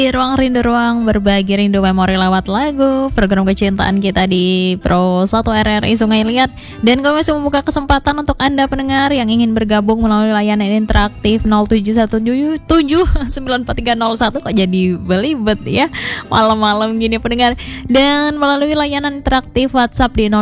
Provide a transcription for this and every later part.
Di Ruang Rindu, ruang berbagi rindu memori lewat lagu, program kecintaan kita di Pro 1 RRI Sungai Liat. Dan kami masih membuka kesempatan untuk Anda pendengar yang ingin bergabung melalui layanan interaktif 0717943101. Kok jadi belibet ya malam-malam gini pendengar. Dan melalui layanan interaktif WhatsApp di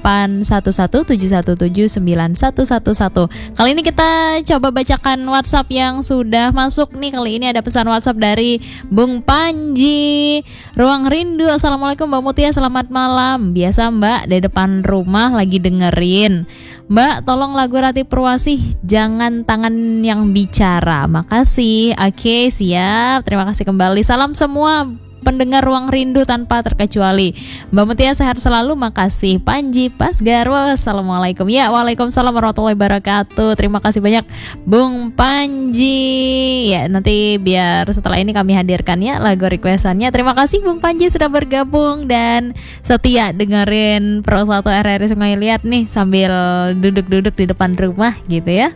0811717911. Kali ini kita coba bacakan WhatsApp yang sudah masuk nih. Kali ini ada pesan WhatsApp dari Bung Panji, Ruang Rindu. Assalamualaikum Mbak Mutia, selamat malam. Biasa Mbak di depan rumah lagi dengerin. Mbak tolong lagu Ratih Purwasih, Jangan Tangan Yang Bicara. Makasih. Oke, siap. Terima kasih kembali. Salam semua pendengar Ruang Rindu tanpa terkecuali. Mbak Mutia sehat selalu. Makasih. Panji Pasgar. Wassalamualaikum. Ya, waalaikumsalam warahmatullahi wabarakatuh. Terima kasih banyak Bung Panji. Ya, nanti biar setelah ini kami hadirkan ya lagu requestannya. Terima kasih Bung Panji sudah bergabung dan setia dengerin Pro 1 RRI Sungai Liat nih sambil duduk-duduk di depan rumah gitu ya.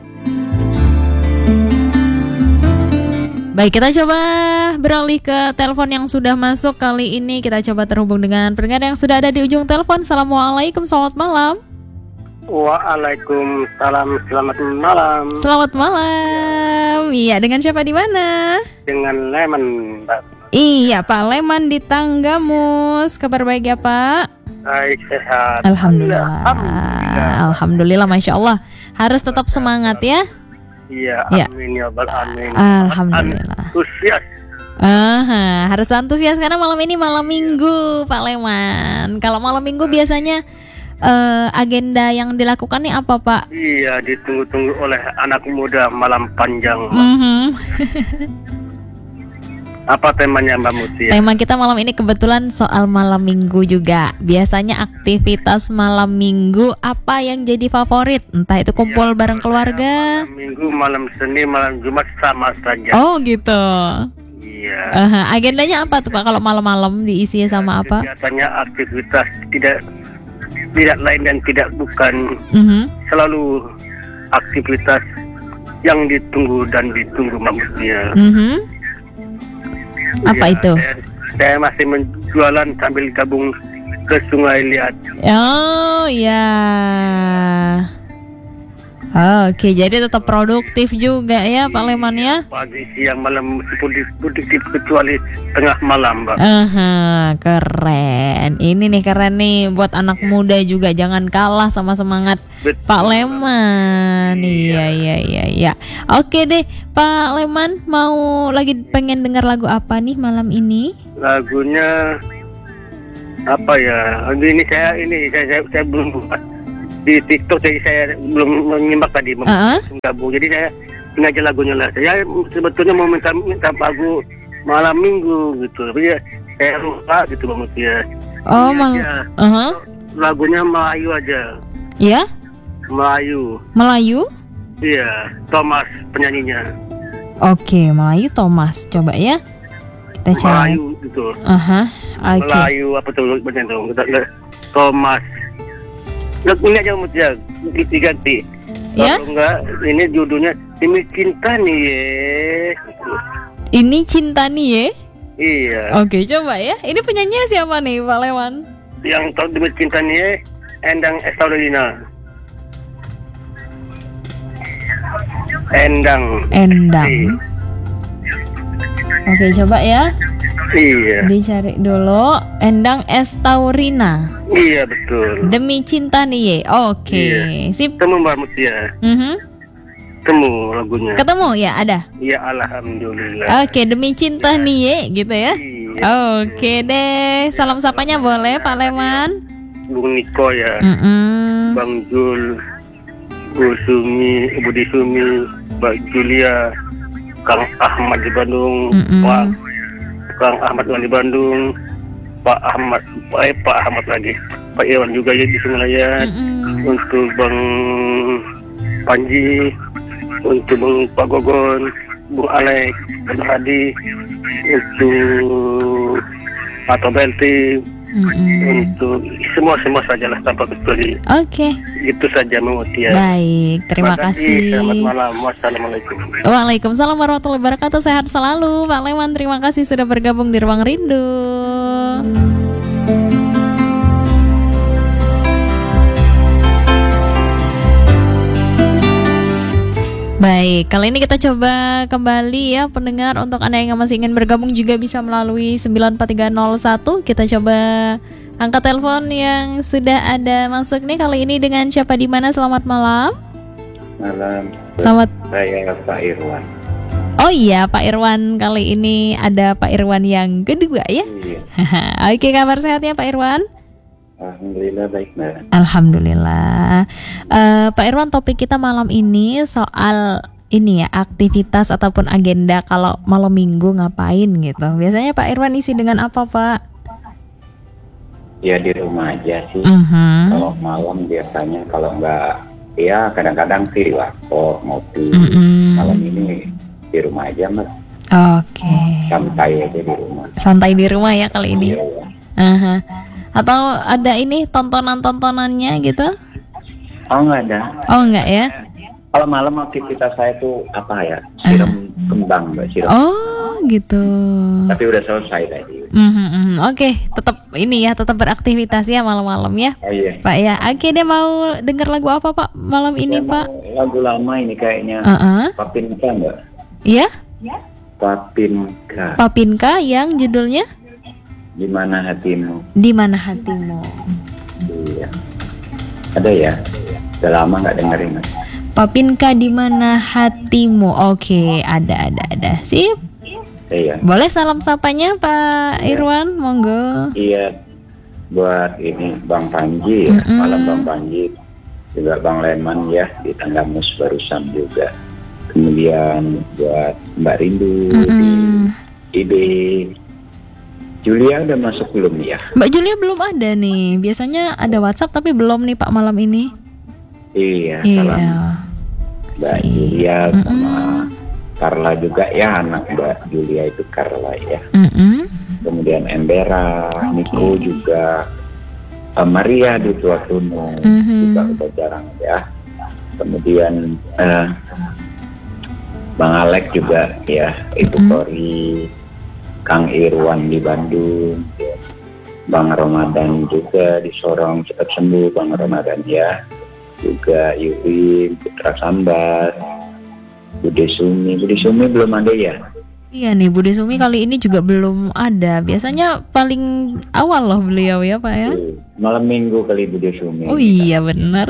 Baik, kita coba beralih ke telepon yang sudah masuk. Kali ini kita coba terhubung dengan pendengar yang sudah ada di ujung telepon. Assalamualaikum, selamat malam. Waalaikumsalam, selamat malam. Selamat malam. Iya, dengan siapa di mana? Dengan Leman, Mbak. Iya, Pak Leman di Tanggamus. Kabar baik ya, Pak? Baik, sehat. Alhamdulillah. Alhamdulillah, Masya Allah. Harus tetap semangat ya. Iya, ya. Amin ya Rabbal alamin. Alhamdulillah. Antusias. Harus antusias karena malam ini malam Minggu, Pak Leman. Kalau malam Minggu biasanya agenda yang dilakukan nih apa, Pak? Iya, ditunggu-tunggu oleh anak muda malam panjang. Apa temanya Mbak Mutia? Tema kita malam ini kebetulan soal malam Minggu juga. Biasanya aktivitas malam Minggu apa yang jadi favorit? Entah itu kumpul bareng keluarga. Malam Minggu, malam Senin, malam Jumat sama saja. Oh gitu. Iya. Agendanya apa tuh Pak? Kalau malam-malam diisi sama apa? Biasanya aktivitas tidak lain dan tidak bukan. Selalu aktivitas yang ditunggu dan ditunggu Mbak Mutia. Apa itu? Saya masih menjualan sambil gabung ke Sungai Liat. Oh ya. Oke, jadi tetap produktif juga ya Pak Leman ya. Pagi, siang, malam produktif kecuali tengah malam, Mbak. Keren. Ini nih keren nih buat anak muda juga, jangan kalah sama semangat Betul, Pak Leman. Iya. Oke deh, Pak Leman mau lagi pengen dengar lagu apa nih malam ini? Lagunya apa ya? Ini saya belum buat di TikTok, jadi saya belum menyimak tadi gabung. Jadi saya ini aja lagunya lah. Saya sebetulnya mau minta lagu malam Minggu gitu, tapi ya saya lupa gitu Mbak Mutia. Oh, lagunya Melayu aja. Ya? Melayu? Iya, Thomas penyanyinya. Oke, Melayu Thomas. Coba ya. Kita cari. Melayu gitu. Okay. Melayu apa tuh bacanya tuh? Thomas. Ini aja Mutia diganti. Ya? Kalau enggak, ini judulnya Ini Cinta Nih Ye. Ini Cinta Nih Ye? Iya. Oke, coba ya. Ini penyanyinya siapa nih Pak Leman? Yang tahu Demi Cinta Nih Ye, Endang Estaudina. Endang. Oke, coba ya. Iya. Dicari dulu. Endang Estaurina. Iya, betul. Demi Cinta Nih Ye. Oke. Iya. Sip. Temu Mbak Mutia. Temu lagunya. Ketemu ya, ada. Iya, alhamdulillah. Oke, Demi Cinta Nih Ye gitu ya. Iya. Oke deh. Salam sapanya boleh Pak Leman? Bung Niko ya. Bang Jul, Bu Sumi, Budi Sumi, Mbak Julia, Kang Ahmad di Bandung, Kang Ahmad di Bandung, Pak Ahmad lagi, Pak Iwan juga ya di Sungai. Untuk Bang Panji, untuk Bang Pak Gogon, Bung Alek, Bang Hadi, untuk Pato Belti, untuk semua sajalah tanpa kecuali. Oke. Itu saja Mutia. Baik, terima kasih. Selamat malam. Wassalamualaikum. Waalaikumsalam warahmatullahi wabarakatuh. Sehat selalu Pak Leman. Terima kasih sudah bergabung di Ruang Rindu. Baik, kali ini kita coba kembali ya pendengar. Untuk Anda yang masih ingin bergabung juga bisa melalui 94301. Kita coba angkat telepon yang sudah ada masuk nih. Kali ini dengan siapa di mana? Selamat malam. Malam. Selamat. Saya Pak Irwan. Oh iya Pak Irwan, kali ini ada Pak Irwan yang kedua ya. Iya. Oke, kabar sehatnya Pak Irwan? Alhamdulillah baik Mbak. Alhamdulillah. Pak Irwan, topik kita malam ini soal ini ya, aktivitas ataupun agenda kalau malam minggu ngapain gitu. Biasanya Pak Irwan isi dengan apa Pak? Ya di rumah aja sih. Kalau malam biasanya, kalau enggak ya kadang-kadang sih di warkop ngopi. Malam ini di rumah aja Mbak. Oke. Santai aja di rumah. Santai di rumah ya kali ini. Iya. Atau ada ini tontonan-tontonannya gitu? Oh enggak ada. Oh enggak ya? Kalau malam aktivitas saya tuh apa ya? Siram kembang Mbak, siram. Oh gitu. Tapi udah selesai tadi. Oke, tetap ini ya, tetap beraktivitas ya malam-malam ya. Oh iya. Pak ya. Oke, dia mau dengar lagu apa Pak malam ini Ya, Pak? lagu lama ini kayaknya. Papinka Mbak. Iya? Papinka. Papinka yang judulnya Di mana hatimu? Di Mana Hatimu. Iya. Ada ya? Udah lama nggak dengerin. Papinka Di Mana Hatimu. Oke, ada. Sip. Iya. Boleh salam sapanya Pak Irwan, monggo. Iya. Buat ini Bang Panji ya. Malam Bang Panji. Juga Bang Leman ya di Tanggamus barusan juga. Kemudian buat Mbak Rindu di Ide. Julia udah masuk belum ya? Mbak Julia belum ada nih. Biasanya ada WhatsApp tapi belum nih Pak malam ini. Iya. Salam Mbak Julia sama Carla juga ya, anak Mbak Julia itu Carla ya. Kemudian Embera, Niko juga, Maria di Tua Tunung juga udah jarang ya. Kemudian Bang Alek juga ya, itu Kori, Kang Irwan di Bandung, Bang Ramadan juga di Sorong, cepat sembuh Bang Ramadan ya. Juga Yuri, Putra Sambar, Bude Sumi belum ada ya? Iya nih, Bude Sumi kali ini juga belum ada. Biasanya paling awal loh beliau ya Pak ya. Malam minggu kali Bude Sumi. Oh iya benar.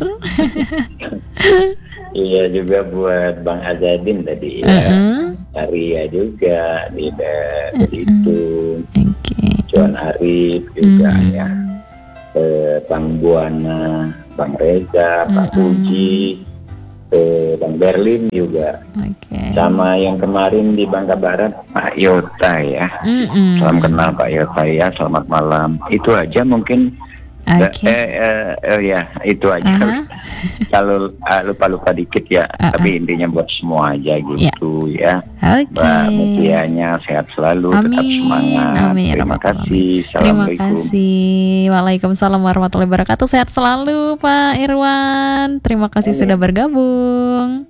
Iya juga buat Bang Azadin tadi ya. Arya juga tidak begitu. Cuan Arif juga ya. Bang Buana, Bang Reza, Pak Puji, Bang Berlin juga. Sama yang kemarin di Bangka Barat Pak Yota ya. Salam kenal Pak Yota ya. Selamat malam. Itu aja mungkin. Ya itu aja. Kalau lupa dikit ya, tapi intinya buat semua aja gitu ya. Mbak Mutianya sehat selalu, tetap semangat. Terima kasih. Assalamualaikum. Terima kasih. Waalaikumsalam warahmatullahi wabarakatuh. Sehat selalu Pak Irwan. Terima kasih sudah bergabung.